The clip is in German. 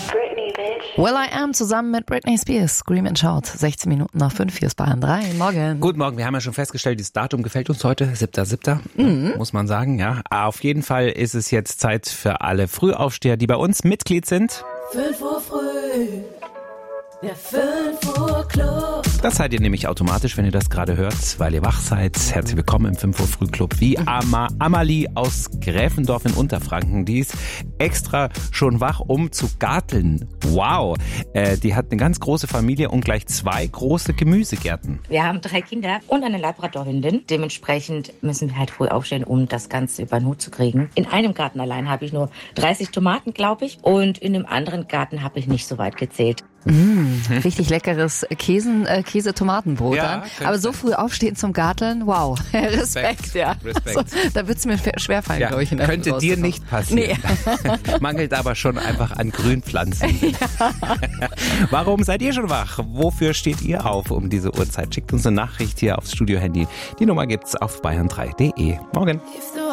Britney, bitch. Will I Am zusammen mit Britney Spears. Scream and Shout. 16 Minuten nach 5. Hier ist Bayern 3. Morgen. Guten Morgen. Wir haben ja schon festgestellt, dieses Datum gefällt uns heute. 7.7. Muss man sagen, ja. Auf jeden Fall ist es jetzt Zeit für alle Frühaufsteher, die bei uns Mitglied sind. 5 Uhr früh. Der 5 Uhr Club. Das seid ihr nämlich automatisch, wenn ihr das gerade hört, weil ihr wach seid. Herzlich willkommen im 5 Uhr Früh Club. Wie Amalie aus Gräfendorf in Unterfranken. Die ist extra schon wach, um zu garteln. Wow. Die hat eine ganz große Familie und gleich 2 große Gemüsegärten. Wir haben 3 Kinder und eine Labradorhündin. Dementsprechend müssen wir halt früh aufstehen, um das Ganze über den Hut zu kriegen. In einem Garten allein habe ich nur 30 Tomaten, glaube ich. Und in einem anderen Garten habe ich nicht so weit gezählt. Richtig leckeres Käse-Tomatenbrot. Ja, dann. Aber so früh aufstehen zum Garteln, wow. Respekt, ja. Respekt. Also, da wird es mir schwerfallen, Ja, glaube ich. In der könnte Früh dir rauszukommen. nicht passieren. Nee. Mangelt aber schon einfach an Grünpflanzen. Ja. Warum seid ihr schon wach? Wofür steht ihr auf um diese Uhrzeit? Schickt uns eine Nachricht hier aufs Studio-Handy. Die Nummer gibt's auf bayern3.de. Morgen.